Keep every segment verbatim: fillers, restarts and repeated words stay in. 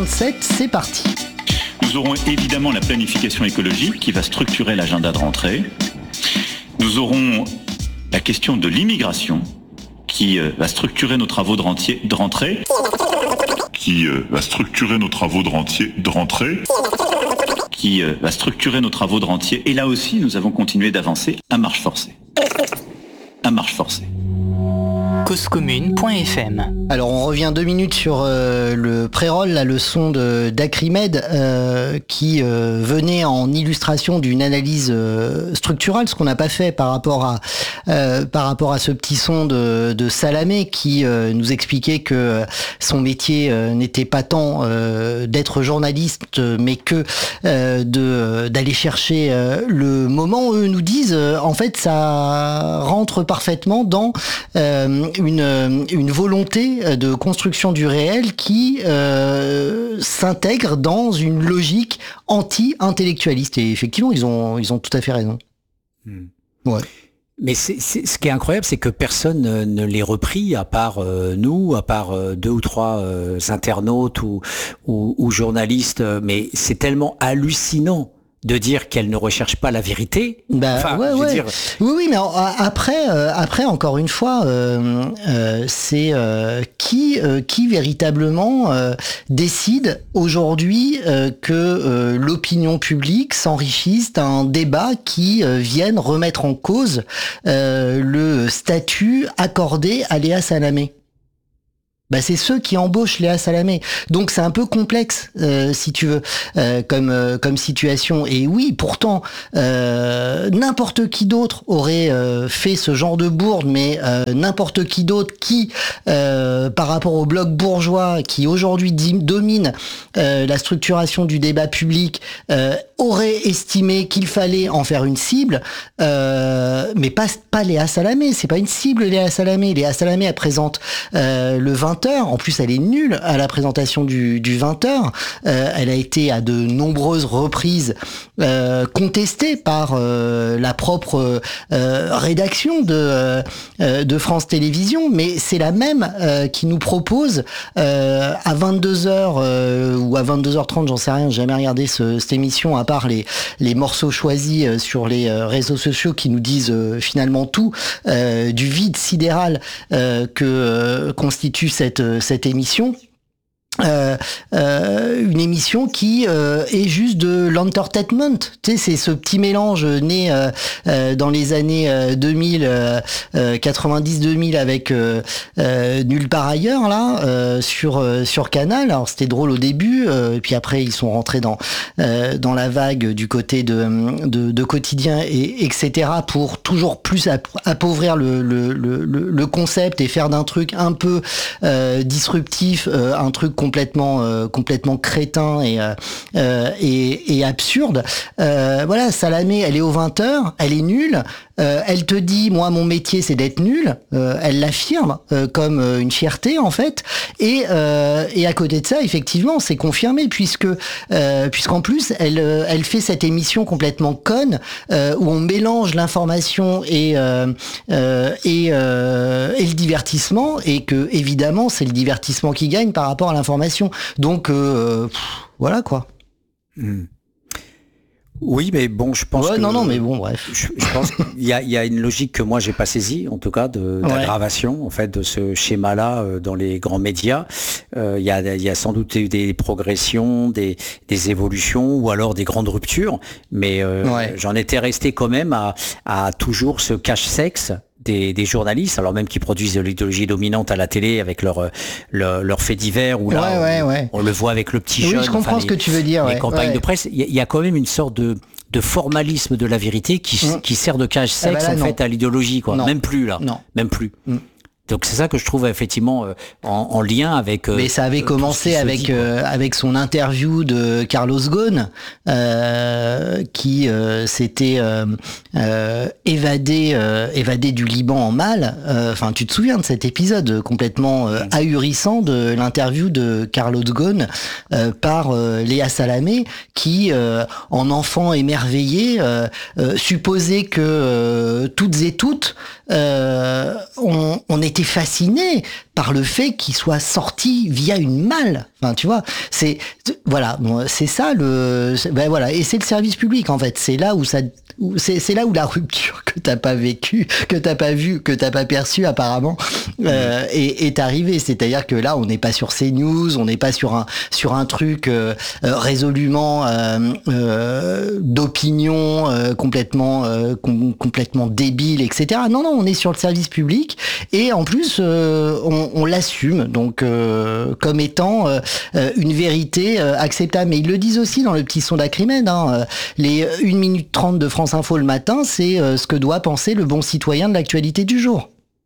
sept, c'est parti. Nous aurons évidemment la planification écologique qui va structurer l'agenda de rentrée. Nous aurons la question de l'immigration qui euh, va structurer nos travaux de, rentier, de rentrée. Qui euh, va structurer nos travaux de, rentier, de rentrée. Qui euh, va structurer nos travaux de rentier. Et là aussi, nous avons continué d'avancer à marche forcée. À marche forcée. cause commune point f m. Alors on revient deux minutes sur euh, le pré-roll, la leçon de d'Acrimed euh, qui euh, venait en illustration d'une analyse euh, structurale, ce qu'on n'a pas fait par rapport à euh, par rapport à ce petit son de, de Salamé qui euh, nous expliquait que son métier euh, n'était pas tant euh, d'être journaliste, mais que euh, de d'aller chercher euh, le moment. Eux nous disent euh, en fait ça rentre parfaitement dans euh, une une volonté de construction du réel qui euh, s'intègre dans une logique anti-intellectualiste. Et effectivement, ils ont, ils ont tout à fait raison. Hmm. Ouais. Mais c'est, c'est, ce qui est incroyable, c'est que personne ne, ne les repris, à part euh, nous, à part euh, deux ou trois euh, internautes ou, ou, ou journalistes. Mais c'est tellement hallucinant de dire qu'elle ne recherche pas la vérité. Bah, enfin, ouais, je veux ouais. dire... Oui, oui, mais après, euh, après encore une fois, euh, euh, c'est euh, qui, euh, qui véritablement euh, décide aujourd'hui euh, que euh, l'opinion publique s'enrichisse d'un débat qui euh, vienne remettre en cause euh, le statut accordé à Léa Salamé. Bah c'est ceux qui embauchent Léa Salamé. Donc c'est un peu complexe, euh, si tu veux, euh, comme euh, comme situation. Et oui, pourtant, euh, n'importe qui d'autre aurait euh, fait ce genre de bourde, mais euh, n'importe qui d'autre qui, euh, par rapport au bloc bourgeois qui aujourd'hui domine euh, la structuration du débat public, euh, aurait estimé qu'il fallait en faire une cible, euh, mais pas pas Léa Salamé. C'est pas une cible, Léa Salamé. Léa Salamé, elle présente euh, le vingt heures. En plus, elle est nulle à la présentation du, du vingt heures. Euh, elle a été à de nombreuses reprises euh, contestée par euh, la propre euh, rédaction de, euh, de France Télévisions, mais c'est la même euh, qui nous propose euh, à vingt-deux heures euh, ou à vingt-deux heures trente, j'en sais rien, j'ai jamais regardé ce, cette émission à part les, les morceaux choisis euh, sur les euh, réseaux sociaux qui nous disent euh, finalement tout euh, du vide sidéral euh, que euh, constitue cette cette émission. Euh, euh, une émission qui euh, est juste de l'entertainment, tu sais, c'est ce petit mélange né euh, euh, dans les années euh, deux mille, euh, euh, quatre-vingt-dix deux mille avec euh, euh, Nulle part ailleurs là euh, sur euh, sur Canal. Alors c'était drôle au début, euh, et puis après ils sont rentrés dans euh, dans la vague du côté de de, de quotidien et etc pour toujours plus appauvrir le le le, le concept et faire d'un truc un peu euh, disruptif euh, un truc complètement euh, complètement crétin et euh, et, et absurde. Euh, voilà, Salamé, elle est aux vingt heures, elle est nulle. Euh, elle te dit, moi, mon métier, c'est d'être nulle. Euh, elle l'affirme euh, comme euh, une fierté, en fait. Et, euh, et à côté de ça, effectivement, c'est confirmé, puisque euh, puisqu'en plus, elle, euh, elle fait cette émission complètement conne, euh, où on mélange l'information et, euh, euh, et, euh, et le divertissement, et que, évidemment, c'est le divertissement qui gagne par rapport à l'information. Donc, euh, pff, voilà, quoi. Mmh. Oui, mais bon, je pense ouais, que... non, non, mais bon, bref. Je, je pense qu'il y a, il y a une logique que moi, j'ai pas saisie, en tout cas, de, d'aggravation, en fait, de ce schéma-là euh, dans les grands médias. Euh, il y a, il y a sans doute eu des progressions, des, des évolutions, ou alors des grandes ruptures, mais euh, ouais. j'en étais resté quand même à, à toujours ce cache-sexe Des, des journalistes, alors même qui produisent de l'idéologie dominante à la télé avec leurs leur, leur faits divers, ou là ouais, ouais, on, ouais. on le voit avec le petit jeune. Oui, je comprends enfin, ce que les, tu veux dire. Les ouais, campagnes ouais. de presse, il y, y a quand même une sorte de, de formalisme de la vérité qui, mmh. qui sert de cache-sexe ah bah là, en non. fait à l'idéologie, quoi. Non. Même plus là, non. même plus. Mmh. Donc c'est ça que je trouve effectivement euh, en, en lien avec. Euh, Mais ça avait commencé avec dit, euh, avec son interview de Carlos Ghosn, euh, qui euh, s'était euh, euh, évadé euh, évadé du Liban en mal. Enfin, euh, tu te souviens de cet épisode complètement euh, ahurissant de l'interview de Carlos Ghosn euh, par euh, Léa Salamé, qui euh, en enfant émerveillé euh, euh, supposait que euh, toutes et toutes euh, on, on était fasciné par le fait qu'il soit sorti via une malle. Enfin, tu vois, c'est voilà, c'est ça le, ben voilà, et c'est le service public en fait. C'est là où ça, où c'est, c'est là où la rupture que t'as pas vécue, que t'as pas vue, que t'as pas perçue apparemment, euh, est, est arrivée. C'est-à-dire que là, on n'est pas sur CNews, on n'est pas sur un sur un truc euh, euh, résolument euh, euh, d'opinion euh, complètement euh, com- complètement débile, et cetera. Non, non, on est sur le service public et en plus euh, on, on l'assume donc euh, comme étant euh, Euh, une vérité euh, acceptable. Mais ils le disent aussi dans le petit son d'Acrimède, hein, euh, les une minute trente de France Info le matin, c'est euh, ce que doit penser le bon citoyen de l'actualité du jour.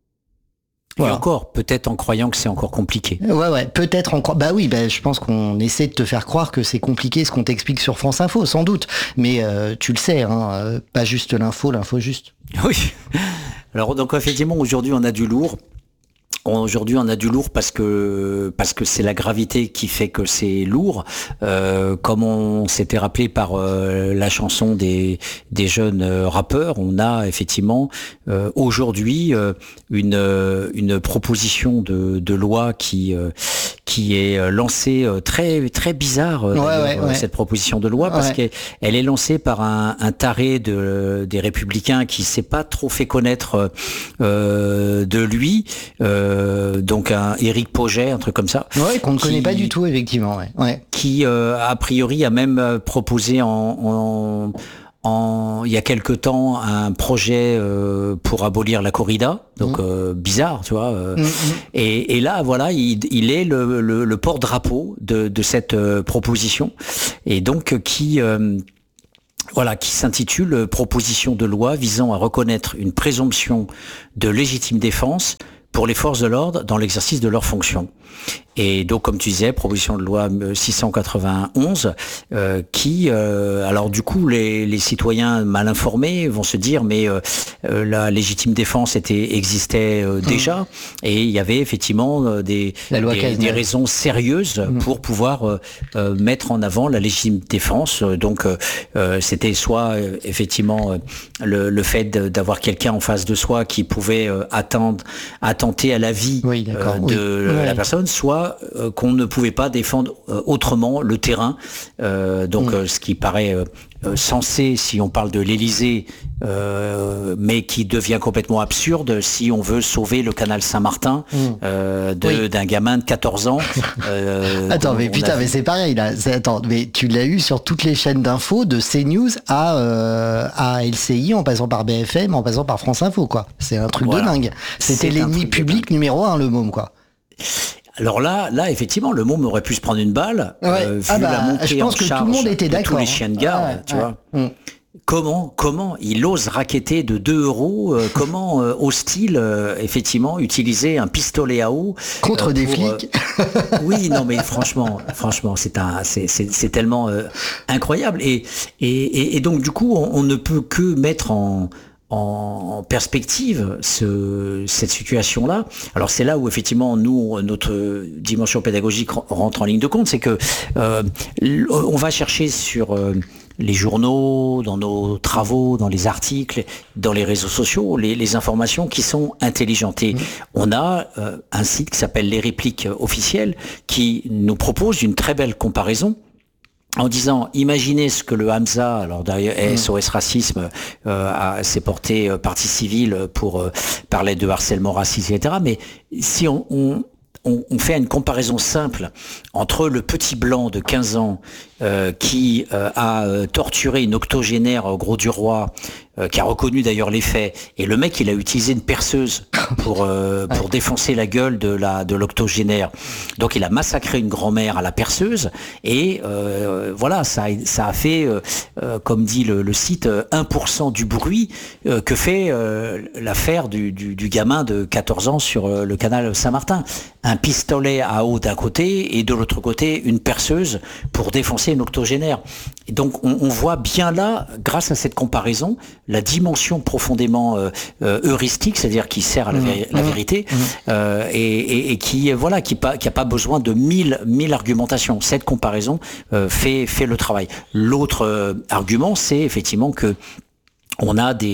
Voilà. Et encore, peut-être en croyant que c'est encore compliqué. Ouais, ouais, peut-être en croyant. Bah oui, bah, je pense qu'on essaie de te faire croire que c'est compliqué ce qu'on t'explique sur France Info, sans doute. Mais euh, tu le sais, hein, euh, pas juste l'info, l'info juste. Oui. Alors donc effectivement, aujourd'hui, on a du lourd. Aujourd'hui, on a du lourd parce que parce que c'est la gravité qui fait que c'est lourd. Euh, comme on s'était rappelé par euh, la chanson des des jeunes euh, rappeurs, on a effectivement euh, aujourd'hui euh, une une proposition de de loi qui euh, qui est lancée euh, très très bizarre. Ouais, ouais, ouais. Cette proposition de loi parce ouais. qu'elle elle est lancée par un, un taré de des Républicains qui s'est pas trop fait connaître euh, de lui. Euh, Euh, donc un Éric Pauget, un truc comme ça. Ouais, qu'on ne qui, connaît pas du tout, effectivement. Ouais. ouais. Qui, euh, a priori, a même proposé en, en, en il y a quelque temps un projet euh, pour abolir la corrida. Donc mmh. euh, bizarre, tu vois. Euh, mmh. et, et là, voilà, il, il est le, le, le porte-drapeau de, de cette euh, proposition. Et donc qui euh, Voilà, qui s'intitule Proposition de loi visant à reconnaître une présomption de légitime défense pour les forces de l'ordre dans l'exercice de leurs fonctions. Et donc, comme tu disais, proposition de loi six cent quatre-vingt-onze, euh, qui, euh, alors du coup, les, les citoyens mal informés vont se dire, mais euh, la légitime défense était existait euh, déjà, mmh. et il y avait effectivement euh, des, des, des raisons sérieuses mmh. pour pouvoir euh, euh, mettre en avant la légitime défense. Donc, euh, c'était soit euh, effectivement euh, le, le fait d'avoir quelqu'un en face de soi qui pouvait euh, attendre, attenter à la vie oui, euh, de oui. la oui. personne, soit euh, qu'on ne pouvait pas défendre euh, autrement le terrain. Euh, donc, mmh. euh, ce qui paraît euh, sensé si on parle de l'Élysée, euh, mais qui devient complètement absurde si on veut sauver le canal Saint-Martin mmh. euh, de, oui. d'un gamin de quatorze ans. Euh, attends, mais putain, a... mais c'est pareil là. C'est, attends, mais tu l'as eu sur toutes les chaînes d'infos de CNews à euh, à L C I, en passant par B F M, en passant par France Info, quoi. C'est un truc voilà. de dingue. C'était c'est l'ennemi public numéro un, le môme, quoi. Alors là, là, effectivement, le môme aurait pu se prendre une balle, ouais. euh, vu ah bah, la montée je pense en que charge tout le monde était de d'accord, tous les chiens de garde, ouais, tu ouais. vois. Mmh. Comment, comment il ose raqueter de deux euros euh, Comment euh, ose-t-il euh, effectivement utiliser un pistolet à eau contre euh, des pour, flics euh, Oui, non, mais franchement, franchement, c'est un, c'est, c'est, c'est tellement euh, incroyable. Et, et, et, et donc du coup, on, on ne peut que mettre en en perspective ce, cette situation-là. Alors c'est là où effectivement nous, notre dimension pédagogique rentre en ligne de compte, c'est que euh, on va chercher sur euh, les journaux, dans nos travaux, dans les articles, dans les réseaux sociaux, les, les informations qui sont intelligentes. Et mmh. on a euh, un site qui s'appelle Les Répliques Officielles qui nous propose une très belle comparaison en disant, imaginez ce que le Hamza, alors d'ailleurs S O S Racisme, euh, a, s'est porté euh, partie civile pour euh, parler de harcèlement raciste, et cetera. Mais si on, on, on, on fait une comparaison simple entre le petit blanc de quinze ans euh, qui euh, a euh, torturé une octogénaire au Gros du Roi, euh, qui a reconnu d'ailleurs les faits, et le mec il a utilisé une perceuse pour euh, pour ouais. défoncer la gueule de la de l'octogénaire. Donc il a massacré une grand-mère à la perceuse, et euh, voilà, ça ça a fait euh, euh, comme dit le, le site un pour cent du bruit euh, que fait euh, l'affaire du, du du gamin de quatorze ans sur euh, le canal Saint-Martin. Un pistolet à eau d'un côté et de l'autre côté une perceuse pour défoncer une octogénaire. Et donc on, on voit bien là, grâce à cette comparaison, la dimension profondément euh, euh, heuristique, c'est-à-dire qui sert à la, vé- mmh. la vérité, mmh. euh, et, et, et qui voilà, qui pas qui a pas besoin de mille mille argumentations. Cette comparaison euh, fait fait le travail. L'autre euh, argument, c'est effectivement que on a des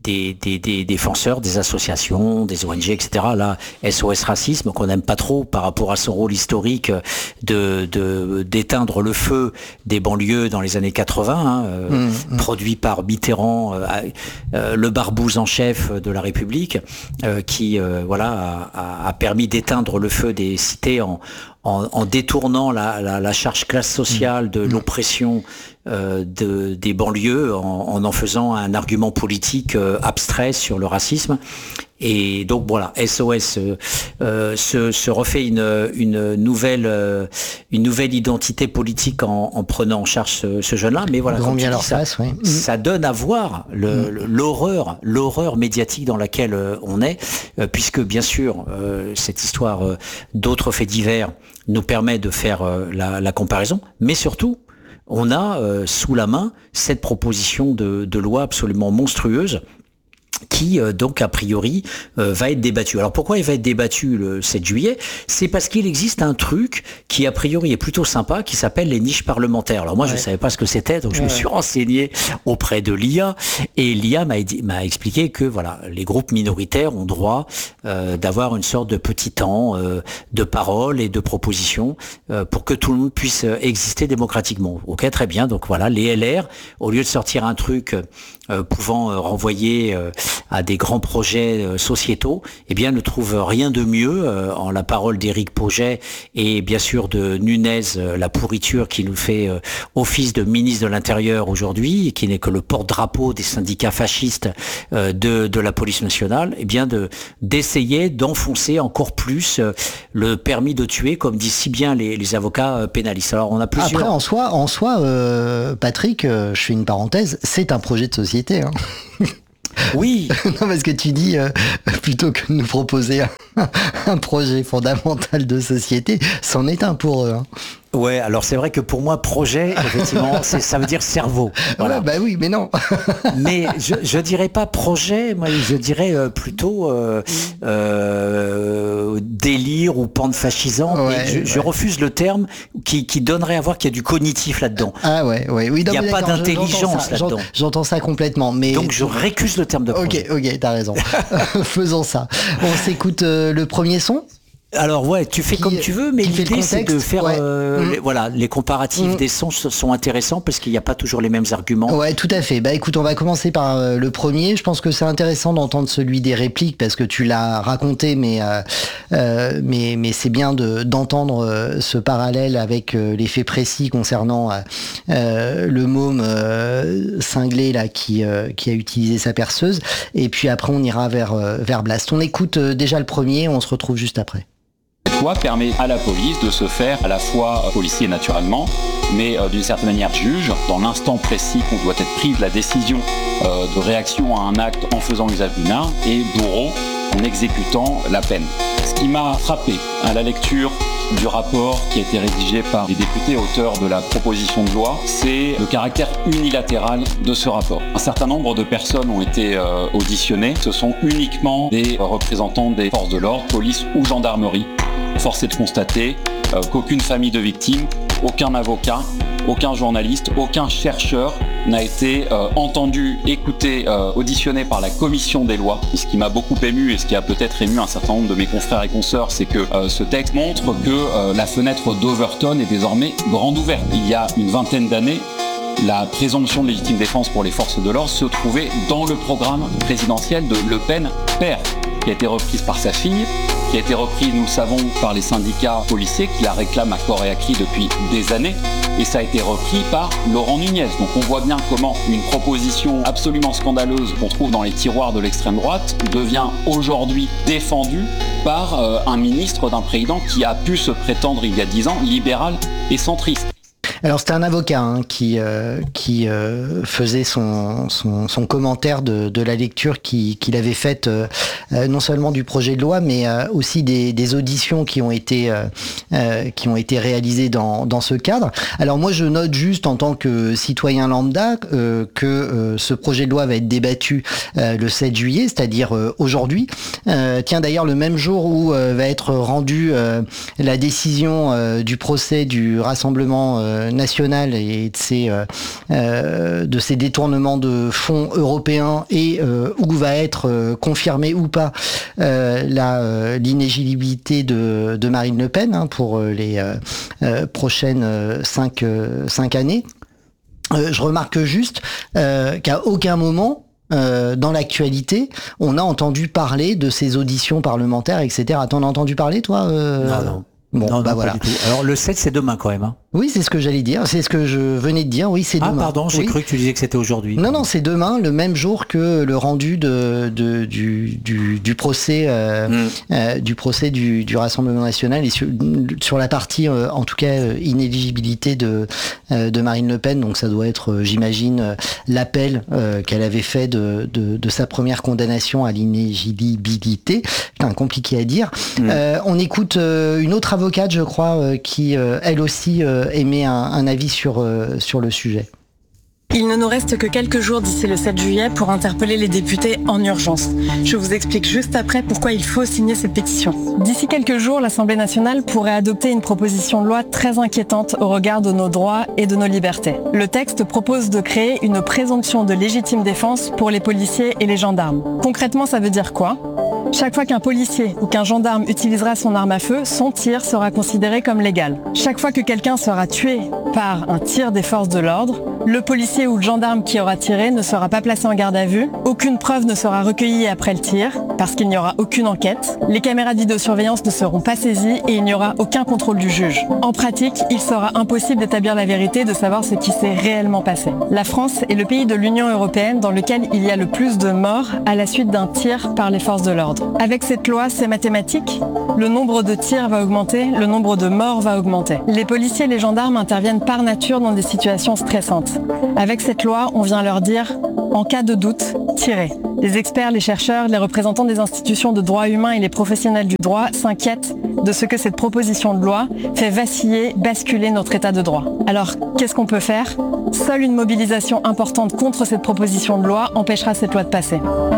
des, des, des défenseurs, des associations, des O N G, et cetera. Là, S O S Racisme, qu'on n'aime pas trop par rapport à son rôle historique de, de d'éteindre le feu des banlieues dans les années quatre-vingts, hein, euh, mmh, produit par Mitterrand, euh, euh, le barbouze en chef de la République, euh, qui euh, voilà a, a permis d'éteindre le feu des cités en En, en détournant la, la, la charge classe sociale de l'oppression euh, de, des banlieues, en, en en faisant un argument politique euh, abstrait sur le racisme. Et donc voilà, S O S euh, euh, se, se refait une, une nouvelle euh, une nouvelle identité politique en, en prenant en charge ce, ce jeune-là. Mais voilà, comme tu dis, ça, face, oui. ça donne à voir le, le, l'horreur l'horreur médiatique dans laquelle euh, on est, euh, puisque bien sûr euh, cette histoire euh, d'autres faits divers nous permet de faire euh, la, la comparaison, mais surtout, on a euh, sous la main cette proposition de, de loi absolument monstrueuse qui euh, donc a priori euh, va être débattu. Alors pourquoi il va être débattu le sept juillet ? C'est parce qu'il existe un truc qui a priori est plutôt sympa, qui s'appelle les niches parlementaires. Alors moi ouais. je savais pas ce que c'était, donc je ouais. me suis renseigné auprès de l'I A, et l'I A m'a, m'a expliqué que voilà, les groupes minoritaires ont droit euh, d'avoir une sorte de petit temps euh, de parole et de proposition euh, pour que tout le monde puisse exister démocratiquement. Ok, très bien. Donc voilà, les L R, au lieu de sortir un truc euh, pouvant euh, renvoyer euh, à des grands projets euh, sociétaux, eh bien ne trouve rien de mieux euh, en la parole d'Éric Pauget et bien sûr de Nunez, euh, la pourriture qui nous fait euh, office de ministre de l'Intérieur aujourd'hui, et qui n'est que le porte-drapeau des syndicats fascistes euh, de, de la police nationale, eh bien de d'essayer d'enfoncer encore plus euh, le permis de tuer, comme disent si bien les, les avocats euh, pénalistes. Alors on a plusieurs... Après en soi, en soi euh, Patrick, euh, je fais une parenthèse, c'est un projet de société. Hein. Oui. Non, parce que tu dis, euh, plutôt que de nous proposer un, un projet fondamental de société, c'en est un pour eux. Hein. Ouais, alors c'est vrai que pour moi, projet, effectivement, c'est, ça veut dire cerveau. Voilà. Ouais, bah oui, mais non. Mais je, je dirais pas projet, moi je dirais euh, plutôt euh, euh, délire ou pente fascisant. Ouais, je, ouais. je refuse le terme qui, qui donnerait à voir qu'il y a du cognitif là-dedans. Ah ouais, ouais, oui. Il n'y a pas d'intelligence j'entends là-dedans. Ça, j'entends ça complètement. Mais donc je récuse le terme de projet. Ok, ok, t'as raison. Faisons ça. On s'écoute euh, le premier son. Alors ouais, tu fais qui, comme tu veux, mais l'idée c'est de faire ouais. euh, mmh. les, voilà, les comparatifs mmh. des sons sont intéressants parce qu'il n'y a pas toujours les mêmes arguments. Ouais, tout à fait. Bah écoute, on va commencer par euh, le premier. Je pense que c'est intéressant d'entendre celui des répliques parce que tu l'as raconté, mais euh, euh, mais mais c'est bien de d'entendre euh, ce parallèle avec euh, les faits précis concernant euh, le môme euh, cinglé là qui euh, qui a utilisé sa perceuse. Et puis après on ira vers euh, vers Blast. On écoute euh, déjà le premier. On se retrouve juste après. Cette loi permet à la police de se faire à la fois policier naturellement, mais euh, d'une certaine manière juge, dans l'instant précis qu'on doit être prise la décision euh, de réaction à un acte en faisant usage d'une arme, et bourreau en exécutant la peine. Ce qui m'a frappé à la lecture du rapport qui a été rédigé par les députés auteurs de la proposition de loi, c'est le caractère unilatéral de ce rapport. Un certain nombre de personnes ont été euh, auditionnées. Ce sont uniquement des représentants des forces de l'ordre, police ou gendarmerie. Force est de constater euh, qu'aucune famille de victimes, aucun avocat, aucun journaliste, aucun chercheur n'a été euh, entendu, écouté, euh, auditionné par la commission des lois. Et ce qui m'a beaucoup ému et ce qui a peut-être ému un certain nombre de mes confrères et consoeurs, c'est que euh, ce texte montre que euh, la fenêtre d'Overton est désormais grande ouverte. Il y a une vingtaine d'années, la présomption de légitime défense pour les forces de l'ordre se trouvait dans le programme présidentiel de Le Pen père, qui a été reprise par sa fille, qui a été reprise, nous le savons, par les syndicats policiers qui la réclament à corps et à cri depuis des années, et ça a été repris par Laurent Nunez. Donc on voit bien comment une proposition absolument scandaleuse qu'on trouve dans les tiroirs de l'extrême droite devient aujourd'hui défendue par euh, un ministre d'un président qui a pu se prétendre il y a dix ans libéral et centriste. Alors c'était un avocat hein, qui euh, qui euh, faisait son, son son commentaire de de la lecture qui qu'il avait faite euh, non seulement du projet de loi mais euh, aussi des des auditions qui ont été euh, euh, qui ont été réalisées dans dans ce cadre. Alors moi je note juste en tant que citoyen lambda euh, que euh, ce projet de loi va être débattu euh, le sept juillet, c'est-à-dire euh, aujourd'hui. Euh, tiens d'ailleurs le même jour où euh, va être rendue euh, la décision euh, du procès du Rassemblement euh, nationale et de ces, euh, euh, de ces détournements de fonds européens et euh, où va être euh, confirmée ou pas euh, la, euh, l'inéligibilité de, de Marine Le Pen hein, pour les euh, euh, prochaines cinq, euh, cinq années. Euh, je remarque juste euh, qu'à aucun moment Euh, dans l'actualité, on a entendu parler de ces auditions parlementaires, et cetera. T'en as entendu parler, toi euh... Non, non. Bon, non, bah non, voilà. pas du tout. Alors le sept, c'est demain quand même. Hein. Oui, c'est ce que j'allais dire. C'est ce que je venais de dire. Oui, c'est ah, demain. Ah pardon, j'ai oui. cru que tu disais que c'était aujourd'hui. Non, non, c'est demain, le même jour que le rendu de, de du, du, du procès, euh, mm. euh, du procès du, du Rassemblement national et sur, sur la partie, euh, en tout cas, euh, inéligibilité de euh, de Marine Le Pen. Donc ça doit être, euh, j'imagine, euh, l'appel euh, qu'elle avait fait de, de de sa première condamnation à l'inéligibilité. Putain, compliqué à dire. Mm. Euh, on écoute euh, une autre avocate, je crois. qui euh, elle aussi euh, émet un, un avis sur, euh, sur le sujet. Il ne nous reste que quelques jours d'ici le sept juillet pour interpeller les députés en urgence. Je vous explique juste après pourquoi il faut signer cette pétition. D'ici quelques jours, l'Assemblée nationale pourrait adopter une proposition de loi très inquiétante au regard de nos droits et de nos libertés. Le texte propose de créer une présomption de légitime défense pour les policiers et les gendarmes. Concrètement, ça veut dire quoi ? Chaque fois qu'un policier ou qu'un gendarme utilisera son arme à feu, son tir sera considéré comme légal. Chaque fois que quelqu'un sera tué par un tir des forces de l'ordre, le policier ou le gendarme qui aura tiré ne sera pas placé en garde à vue, aucune preuve ne sera recueillie après le tir, parce qu'il n'y aura aucune enquête, les caméras de vidéosurveillance ne seront pas saisies et il n'y aura aucun contrôle du juge. En pratique, il sera impossible d'établir la vérité, de savoir ce qui s'est réellement passé. La France est le pays de l'Union européenne dans lequel il y a le plus de morts à la suite d'un tir par les forces de l'ordre. Avec cette loi, c'est mathématique. Le nombre de tirs va augmenter, le nombre de morts va augmenter. Les policiers et les gendarmes interviennent par nature dans des situations stressantes. Avec cette loi, on vient leur dire, en cas de doute, tirez. Les experts, les chercheurs, les représentants des institutions de droits humains et les professionnels du droit s'inquiètent de ce que cette proposition de loi fait vaciller, basculer notre état de droit. Alors, qu'est-ce qu'on peut faire ? Seule une mobilisation importante contre cette proposition de loi empêchera cette loi de passer.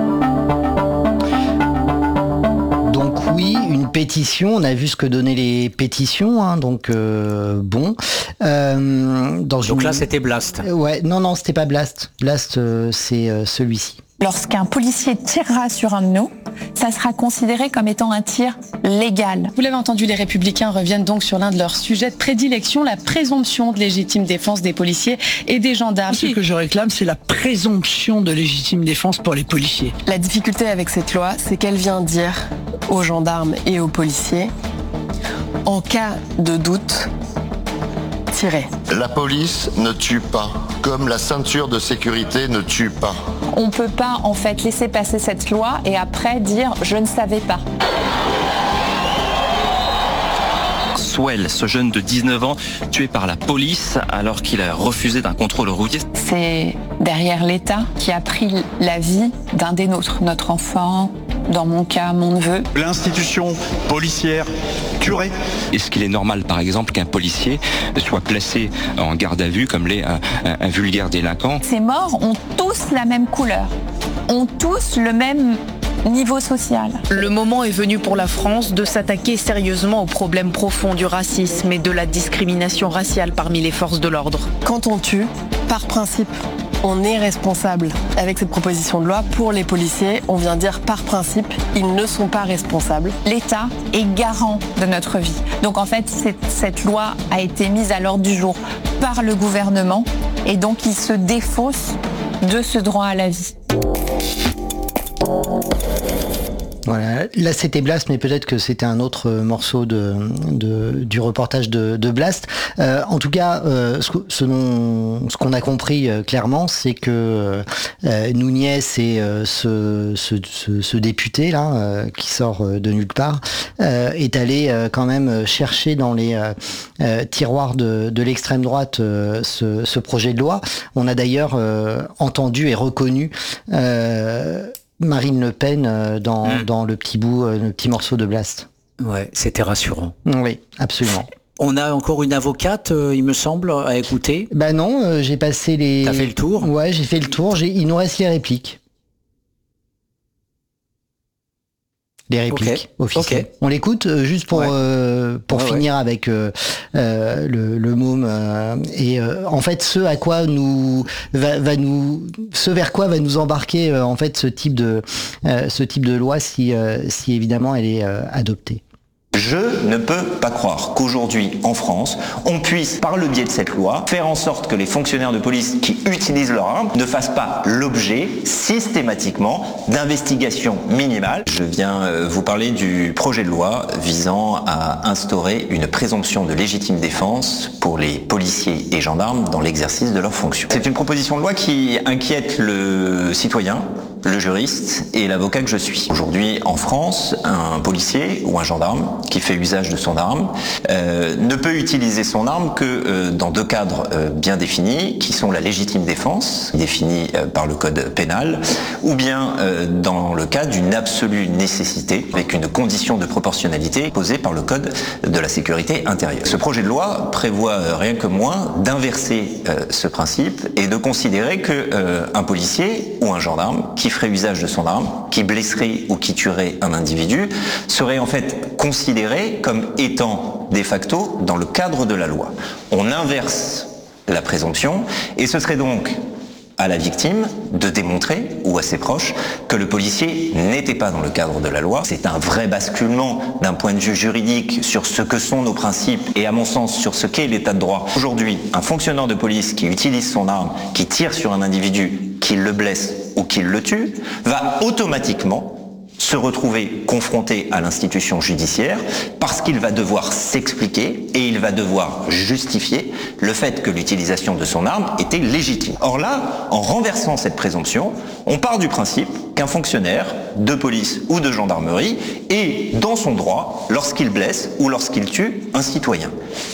Oui, une pétition. On a vu ce que donnaient les pétitions, hein, donc euh, bon. Euh, dans donc une... là, c'était Blast. Ouais, non, non, c'était pas Blast. Blast, euh, c'est euh, celui-ci. Lorsqu'un policier tirera sur un de nous, ça sera considéré comme étant un tir légal. Vous l'avez entendu, les Républicains reviennent donc sur l'un de leurs sujets de prédilection, la présomption de légitime défense des policiers et des gendarmes. Ce que je réclame, c'est la présomption de légitime défense pour les policiers. La difficulté avec cette loi, c'est qu'elle vient dire aux gendarmes et aux policiers, en cas de doute, tirez. La police ne tue pas, comme la ceinture de sécurité ne tue pas. On ne peut pas en fait laisser passer cette loi et après dire « je ne savais pas ». Swell, ce jeune de dix-neuf ans, tué par la police alors qu'il a refusé d'un contrôle routier. C'est derrière l'État qui a pris la vie d'un des nôtres, notre enfant, dans mon cas, mon neveu. L'institution policière tuerait. Est-ce qu'il est normal, par exemple, qu'un policier soit placé en garde à vue comme l'est un, un, un vulgaire délinquant ? Ces morts ont tous la même couleur, ont tous le même niveau social. Le moment est venu pour la France de s'attaquer sérieusement aux problèmes profonds du racisme et de la discrimination raciale parmi les forces de l'ordre. Quand on tue, par principe, on est responsable. Avec cette proposition de loi, pour les policiers, on vient dire par principe, ils ne sont pas responsables. L'État est garant de notre vie. Donc en fait, cette, cette loi a été mise à l'ordre du jour par le gouvernement et donc il se défausse de ce droit à la vie. Voilà, là c'était Blast, mais peut-être que c'était un autre morceau de, de du reportage de, de Blast. Euh, en tout cas, euh, ce, ce, dont, ce qu'on a compris euh, clairement, c'est que euh, Núñez et euh, ce, ce, ce, ce député là euh, qui sort de nulle part euh, est allé euh, quand même chercher dans les euh, euh, tiroirs de, de l'extrême droite euh, ce, ce projet de loi. On a d'ailleurs euh, entendu et reconnu euh, Marine Le Pen dans, mmh. dans le petit bout, le petit morceau de Blast. Ouais, c'était rassurant. Oui, absolument. On a encore une avocate, euh, il me semble, à écouter. Bah non, euh, j'ai passé les... T'as fait le tour ? Ouais, j'ai fait le tour. J'ai... Il nous reste les répliques. Les répliques okay. officielles. Okay. On l'écoute euh, juste pour ouais. euh, pour ouais, finir ouais. avec euh, euh, le, le môme euh, et euh, en fait ce à quoi nous va, va nous ce vers quoi va nous embarquer euh, en fait ce type de euh, ce type de loi si euh, si évidemment elle est euh, adoptée. Je ne peux pas croire qu'aujourd'hui, en France, on puisse, par le biais de cette loi, faire en sorte que les fonctionnaires de police qui utilisent leur arme ne fassent pas l'objet, systématiquement, d'investigations minimales. Je viens vous parler du projet de loi visant à instaurer une présomption de légitime défense pour les policiers et gendarmes dans l'exercice de leurs fonctions. C'est une proposition de loi qui inquiète le citoyen, le juriste et l'avocat que je suis. Aujourd'hui, en France, un policier ou un gendarme qui fait usage de son arme euh, ne peut utiliser son arme que euh, dans deux cadres euh, bien définis, qui sont la légitime défense, définie euh, par le code pénal, ou bien euh, dans le cas d'une absolue nécessité, avec une condition de proportionnalité posée par le code de la sécurité intérieure. Ce projet de loi prévoit euh, rien que moins d'inverser euh, ce principe et de considérer que euh, un policier ou un gendarme qui ferait usage de son arme, qui blesserait ou qui tuerait un individu, serait en fait considéré comme étant de facto dans le cadre de la loi. On inverse la présomption et ce serait donc à la victime de démontrer, ou à ses proches, que le policier n'était pas dans le cadre de la loi. C'est un vrai basculement d'un point de vue juridique sur ce que sont nos principes et à mon sens sur ce qu'est l'état de droit. Aujourd'hui, un fonctionnaire de police qui utilise son arme, qui tire sur un individu, qui le blesse ou qui le tue, va automatiquement se retrouver confronté à l'institution judiciaire parce qu'il va devoir s'expliquer et il va devoir justifier le fait que l'utilisation de son arme était légitime. Or là, en renversant cette présomption, on part du principe qu'un fonctionnaire de police ou de gendarmerie est dans son droit lorsqu'il blesse ou lorsqu'il tue un citoyen.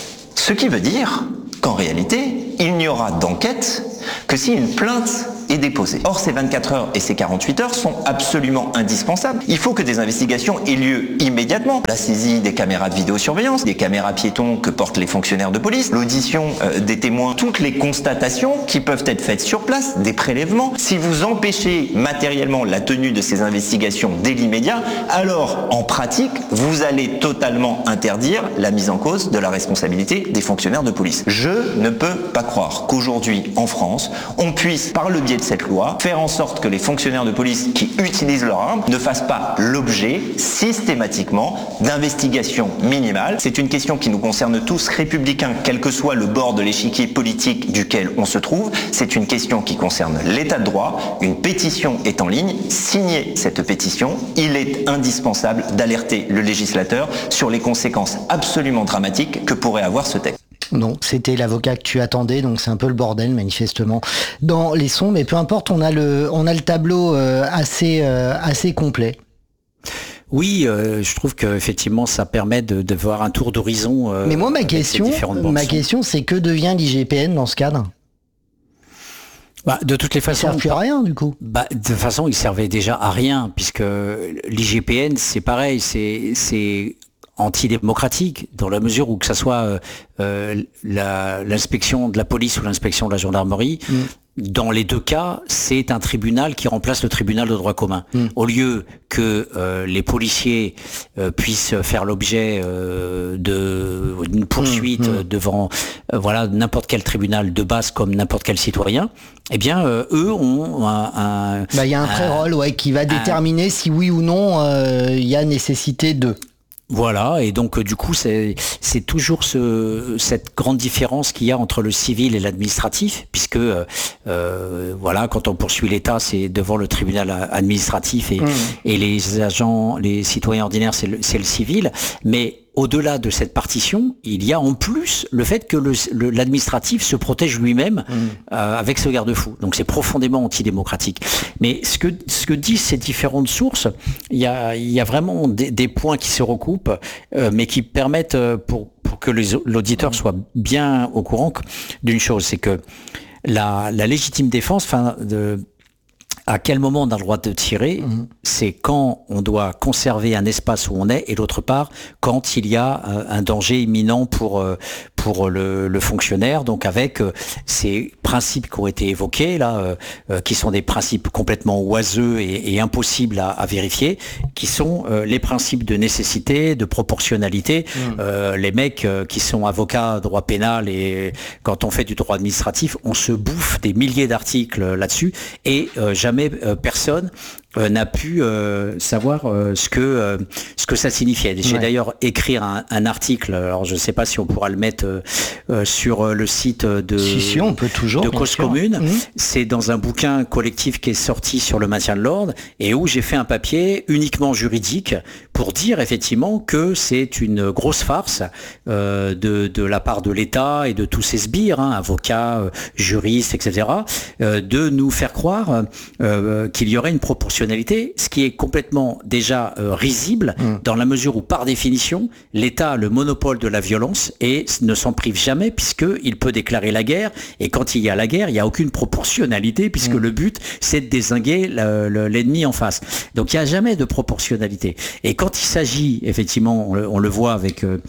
Ce qui veut dire qu'en réalité, il n'y aura d'enquête que si une plainte est déposée. Or, ces vingt-quatre heures et ces quarante-huit heures sont absolument indispensables. Il faut que des investigations aient lieu immédiatement. La saisie des caméras de vidéosurveillance, des caméras piétons que portent les fonctionnaires de police, l'audition euh, des témoins, toutes les constatations qui peuvent être faites sur place, des prélèvements. Si vous empêchez matériellement la tenue de ces investigations dès l'immédiat, alors, en pratique, vous allez totalement interdire la mise en cause de la responsabilité des fonctionnaires de police. Je ne peux pas croire qu'aujourd'hui, en France, on puisse, par le biais de cette loi, faire en sorte que les fonctionnaires de police qui utilisent leur arme ne fassent pas l'objet, systématiquement, d'investigations minimales. C'est une question qui nous concerne tous, républicains, quel que soit le bord de l'échiquier politique duquel on se trouve. C'est une question qui concerne l'état de droit. Une pétition est en ligne. Signez cette pétition. Il est indispensable d'alerter le législateur sur les conséquences absolument dramatiques que pourrait avoir ce texte. Non, c'était l'avocat que tu attendais, donc c'est un peu le bordel manifestement dans les sons, mais peu importe, on a le, on a le tableau euh, assez, euh, assez complet. Oui, euh, je trouve que effectivement ça permet de, de voir un tour d'horizon. Euh, mais moi ma question, ma question, c'est que devient l'I G P N dans ce cadre ? Bah, de toutes les façons, il ne sert plus à rien du coup. Bah, de toute façon, il servait déjà à rien puisque l'I G P N, c'est pareil, c'est c'est antidémocratique dans la mesure où que ça soit euh, la, l'inspection de la police ou l'inspection de la gendarmerie, mmh. dans les deux cas, c'est un tribunal qui remplace le tribunal de droit commun. Mmh. Au lieu que euh, les policiers euh, puissent faire l'objet euh, de d'une poursuite mmh. devant euh, voilà n'importe quel tribunal de base comme n'importe quel citoyen, eh bien euh, eux ont un, un bah il y a un pré-roll ouais qui va déterminer un, si oui ou non il euh, y a nécessité de. Voilà, et donc du coup c'est c'est toujours ce cette grande différence qu'il y a entre le civil et l'administratif, puisque euh, voilà, quand on poursuit l'État, c'est devant le tribunal administratif et, mmh. et les agents, les citoyens ordinaires, c'est le, c'est le civil, mais au-delà de cette partition, il y a en plus le fait que le, le, l'administratif se protège lui-même mmh. euh, avec ce garde-fou. Donc c'est profondément antidémocratique. Mais ce que ce que disent ces différentes sources, il y a il y a vraiment des, des points qui se recoupent, euh, mais qui permettent euh, pour pour que les, l'auditeur soit bien au courant d'une chose, c'est que la la légitime défense, enfin de À quel moment on a le droit de tirer? Mmh. C'est quand on doit conserver un espace où on est, et d'autre part, quand il y a un danger imminent pour, pour le, le fonctionnaire. Donc avec ces principes qui ont été évoqués, là, euh, qui sont des principes complètement oiseux et, et impossibles à, à vérifier, qui sont euh, les principes de nécessité, de proportionnalité. Mmh. Euh, les mecs euh, qui sont avocats droit pénal, et quand on fait du droit administratif, on se bouffe des milliers d'articles là-dessus, et euh, jamais euh, personne Euh, n'a pu euh, savoir euh, ce que euh, ce que ça signifiait. J'ai ouais. d'ailleurs écrit un, un article. Alors je ne sais pas si on pourra le mettre euh, euh, sur le site de si, si, on peut toujours, de Cause Commune. Mmh. C'est dans un bouquin collectif qui est sorti sur le maintien de l'ordre, et où j'ai fait un papier uniquement juridique pour dire effectivement que c'est une grosse farce euh, de de la part de l'État et de tous ces sbires, hein, avocats, euh, juristes, et cetera, euh, de nous faire croire euh, qu'il y aurait une proportion, ce qui est complètement déjà euh, risible, mmh. dans la mesure où, par définition, l'État a le monopole de la violence et ne s'en prive jamais, puisqu'il peut déclarer la guerre, et quand il y a la guerre, il n'y a aucune proportionnalité, puisque mmh. le but, c'est de dézinguer le, le, l'ennemi en face. Donc il n'y a jamais de proportionnalité. Et quand il s'agit, effectivement, on le, on le voit avec... Euh,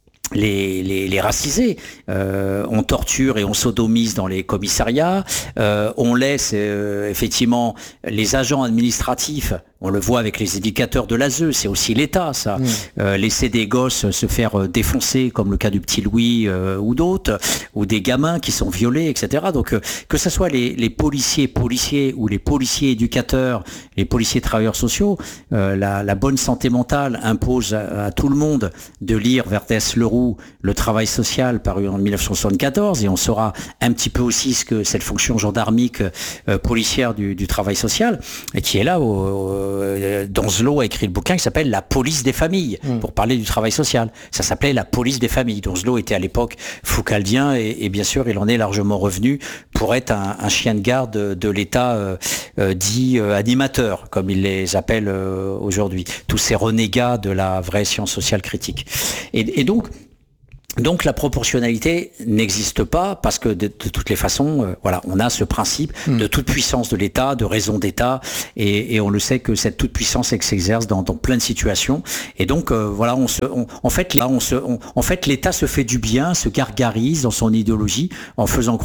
Les, les, les racisés, euh, on torture et on sodomise dans les commissariats, euh, on laisse euh, effectivement les agents administratifs, on le voit avec les éducateurs de l'A S E, c'est aussi l'État ça, mmh. euh, laisser des gosses se faire défoncer comme le cas du petit Louis euh, ou d'autres, ou des gamins qui sont violés, et cetera. Donc euh, que ce soit les, les policiers policiers ou les policiers éducateurs, les policiers travailleurs sociaux, euh, la, la bonne santé mentale impose à, à tout le monde de lire Vertès Leroux, Le travail social, paru en dix-neuf cent soixante-quatorze, et on saura un petit peu aussi ce que cette fonction gendarmique euh, policière du, du travail social, et qui est là au, au Donzelot a écrit le bouquin qui s'appelle La police des familles, mmh. pour parler du travail social. Ça s'appelait La police des familles. Donzelot était à l'époque foucaldien, et, et bien sûr il en est largement revenu pour être un, un chien de garde de, de l'État euh, euh, dit euh, animateur, comme il les appelle euh, aujourd'hui. Tous ces renégats de la vraie science sociale critique. Et, et donc Donc la proportionnalité n'existe pas, parce que de, de toutes les façons, euh, voilà, on a ce principe mmh. de toute puissance de l'État, de raison d'État, et, et on le sait que cette toute puissance s'exerce dans, dans plein de situations. Et donc euh, voilà, on se, on, en fait, on se, on, en fait, l'État se fait du bien, se gargarise dans son idéologie en faisant